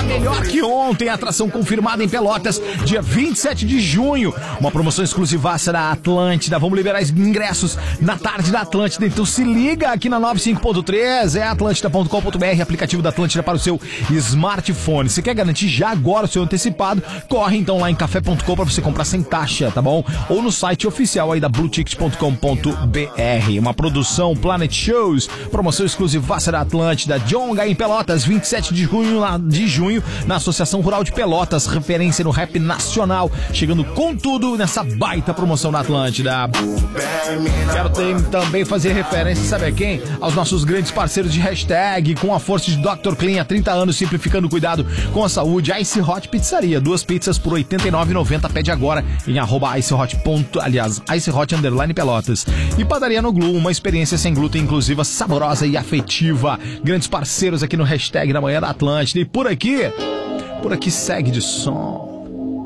melhor que ontem. Atração confirmada em Pelotas, dia 27 de junho. Uma promoção exclusivaça da Atlântida. Vamos liberar ingressos na tarde da Atlântida. Então se liga aqui na 95.3. É atlântida.com.br, aplicativo da Atlântida para o seu smartphone. Se quer garantir já agora o seu antecipado, corre então lá em café.com para você comprar sem taxa, tá bom? Ou no site oficial aí da blueticket.com.br. Uma produção Planet Shows, promoção exclusivaça da Atlântida. Jonga em Pelotas, 27 de junho, na Associação Rural de Pelotas, referência no rap nacional, chegando com tudo nessa baita promoção da Atlântida. Quero também fazer referência, sabe a quem? Aos nossos grandes parceiros de hashtag, com a força de Dr. Clean há 30 anos, simplificando o cuidado com a saúde. Ice Hot Pizzaria, 2 pizzas por R$ 89,90, pede agora em @icehot. icehot _ Pelotas. E Padaria no Glu, uma experiência sem glúten, inclusiva, saborosa e afetiva. Grandes parceiros aqui no hashtag da manhã da Atlântida. E por aqui segue de som.